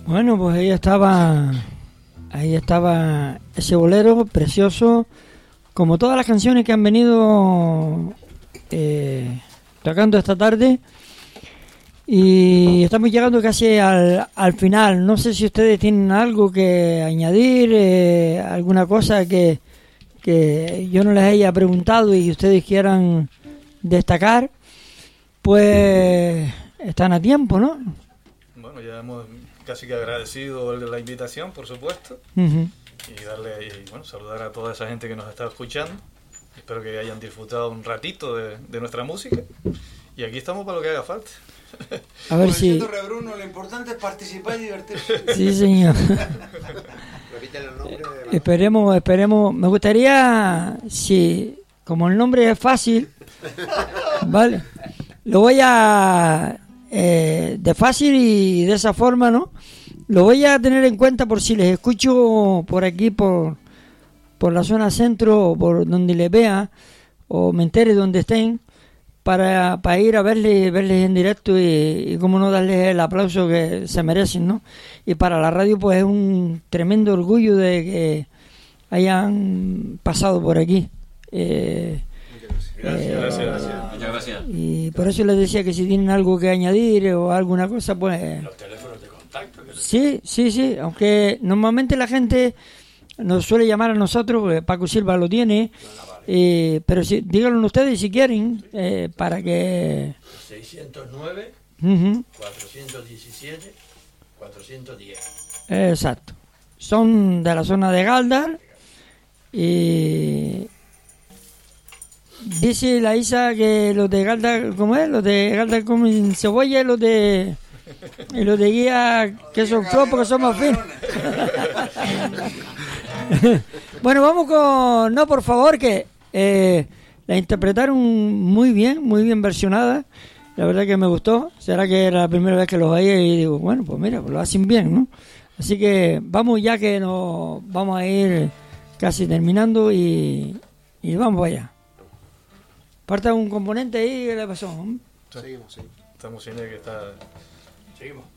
Bueno, pues ahí estaba ese bolero precioso, como todas las canciones que han venido tocando esta tarde. Y estamos llegando casi al final. No sé si ustedes tienen algo que añadir, alguna cosa que yo no les haya preguntado y ustedes quieran destacar. Pues están a tiempo, ¿no? Bueno, ya hemos casi que agradecido la invitación, por supuesto. Uh-huh. Y saludar a toda esa gente que nos está escuchando. Espero que hayan disfrutado un ratito de nuestra música. Y aquí estamos para lo que haga falta. A ver si... Bruno, lo importante es participar y divertirse. Sí, señor. Repítale el nombre. Esperemos. Me gustaría, si como el nombre es fácil, vale, lo voy a de fácil y de esa forma, ¿no? Lo voy a tener en cuenta por si les escucho por aquí, por la zona centro, o por donde les vea, o me entere donde estén, para ir a verles en directo y cómo no darles el aplauso que se merecen, ¿no? Y para la radio pues es un tremendo orgullo de que hayan pasado por aquí. Gracias. Muchas gracias. Y por eso les decía que si tienen algo que añadir o alguna cosa, pues... Los teléfonos de contacto. Sí, aunque normalmente la gente nos suele llamar a nosotros, porque Paco Silva lo tiene, pero díganlo ustedes si quieren, para que... 609 Uh-huh. 417 410. Exacto. Son de la zona de Galdar y... Dice la Isa que los de Galdar, ¿cómo es? Los de Galdar comen cebolla y los de guía que son flor porque son más finos. Bueno, vamos con... No, por favor, que la interpretaron muy bien versionada. La verdad que me gustó. Será que era la primera vez que los oía y digo, bueno, pues mira, pues lo hacen bien, ¿no? Así que vamos, ya que nos vamos a ir casi terminando y vamos allá. Falta un componente ahí, ¿qué le pasó? Seguimos. Estamos sin él que está... Seguimos.